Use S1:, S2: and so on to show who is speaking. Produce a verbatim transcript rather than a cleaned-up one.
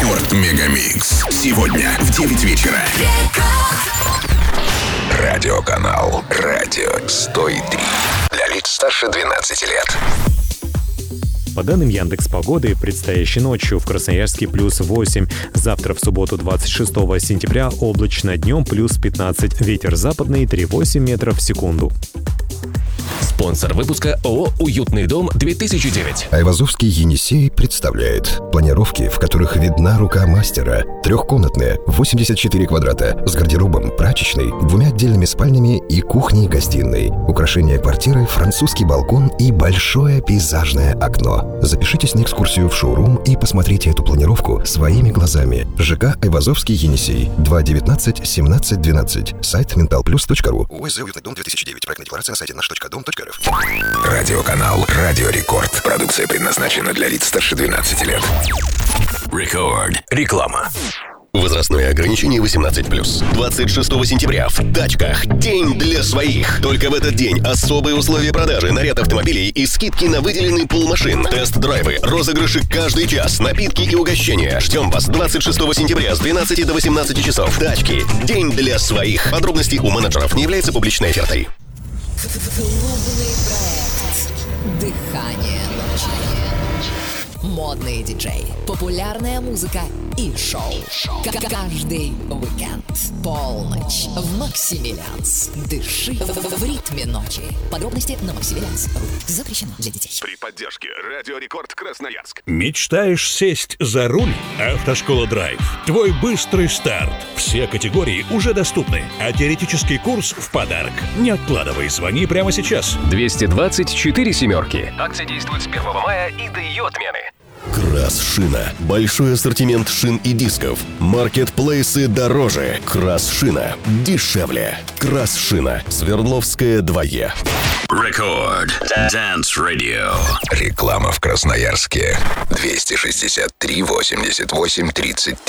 S1: Рекорд Мегамикс. Сегодня в девять вечера. Радиоканал Радио сто три. Для лиц старше двенадцати лет.
S2: По данным Яндекс.Погоды, предстоящей ночью в Красноярске плюс восемь. Завтра, в субботу, двадцать шестого сентября, облачно, днем плюс пятнадцать. Ветер западный три целых восемь десятых метров в секунду.
S3: Спонсор выпуска ООО «Уютный дом-две тысячи девять».
S4: Айвазовский Енисей представляет планировки, в которых видна рука мастера. Трехкомнатные, восемьдесят четыре квадрата, с гардеробом, прачечной, двумя отдельными спальнями и кухней-гостиной. Украшение квартиры, французский балкон и большое пейзажное окно. Запишитесь на экскурсию в шоурум и посмотрите эту планировку своими глазами. ЖК Айвазовский Енисей. два девятнадцать семнадцать двенадцать. Сайт менталплюс точка ру. ОСЗ «Уютный дом-две тысячи девять». Проектная декларация на сайте наш точка дом точка рф.
S1: Радиоканал Радио Рекорд. Продукция предназначена для лиц старше двенадцати лет. Рекорд. Реклама.
S5: Возрастное ограничение восемнадцать плюс. двадцать шестого сентября в тачках. День для своих. Только в этот день особые условия продажи на ряд автомобилей и скидки на выделенный пул машин. Тест-драйвы, розыгрыши каждый час, напитки и угощения. Ждем вас двадцать шестого сентября с двенадцати до восемнадцати часов. Тачки. День для своих. Подробности у менеджеров. Не является публичной офертой.
S6: Клубный проект «Дыхание ночи». Модные диджеи, популярная музыка и шоу. К- Каждый уикенд. Полночь в Максимилианс. Дыши в ритме ночи. Подробности на Максимилианс точка ру. Запрещено для детей.
S7: При поддержке Радио Рекорд Красноярск.
S8: Мечтаешь сесть за руль? Автошкола Драйв. Твой быстрый старт. Все категории уже доступны, а теоретический курс в подарок. Не откладывай, звони прямо сейчас.
S3: двести двадцать четыре семерки. Акция действует с первого мая и до ее отмены.
S5: Красшина. Большой ассортимент шин и дисков. Маркетплейсы дороже. Красшина. Дешевле. Красшина. Свердловская два Е.
S1: Рекорд. Dance Radio. Реклама в Красноярске. двести шестьдесят три восемьдесят восемь тридцать три.